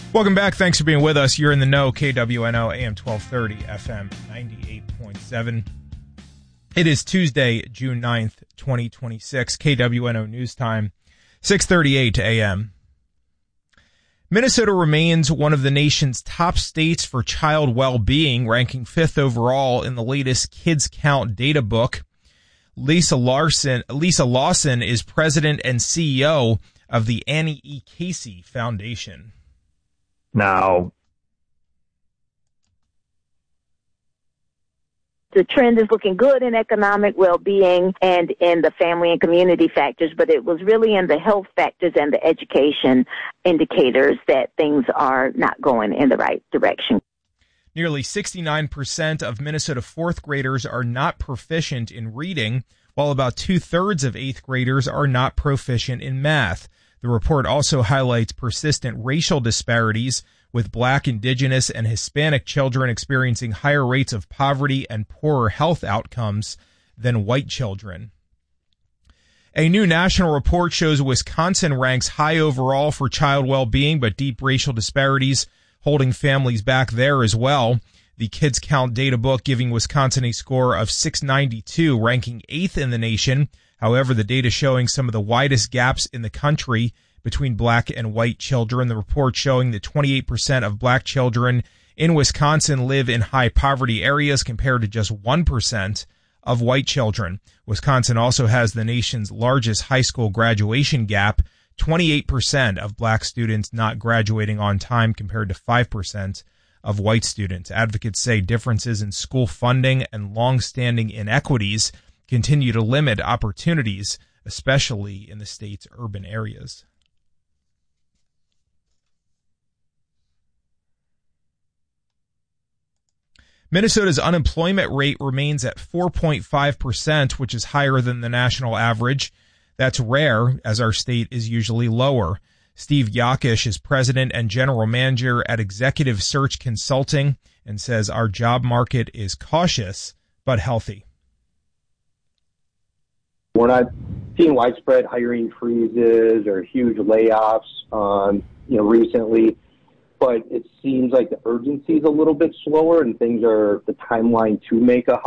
Welcome back. Thanks for being with us. You're in the know. KWNO AM 1230 FM 98.7. It is Tuesday, June 9th, 2026. KWNO News Time, 6:38 a.m. Minnesota remains one of the nation's top states for child well-being, ranking 5th overall in the latest Kids Count data book. Lisa Lawson is president and CEO of the Annie E. Casey Foundation. Now, the trend is looking good in economic well-being and in the family and community factors, but it was really in the health factors and the education indicators that things are not going in the right direction. Nearly 69% of Minnesota fourth graders are not proficient in reading, while about 2/3 of eighth graders are not proficient in math. The report also highlights persistent racial disparities, with Black, Indigenous, and Hispanic children experiencing higher rates of poverty and poorer health outcomes than white children. A new national report shows Wisconsin ranks high overall for child well-being, but deep racial disparities holding families back there as well. The Kids Count data book giving Wisconsin a score of 692, ranking 8th in the nation. However, the data showing some of the widest gaps in the country between Black and white children. The report showing that 28% of Black children in Wisconsin live in high poverty areas compared to just 1% of white children. Wisconsin also has the nation's largest high school graduation gap, 28% of Black students not graduating on time compared to 5% of white students. Advocates say differences in school funding and long-standing inequities continue to limit opportunities, especially in the state's urban areas. Minnesota's unemployment rate remains at 4.5%, which is higher than the national average. That's rare, as our state is usually lower. Steve Yakish is president and general manager at Executive Search Consulting and says our job market is cautious but healthy. we're not seeing widespread hiring freezes or huge layoffs, recently, but it seems like the urgency is a little bit slower and the timeline to make a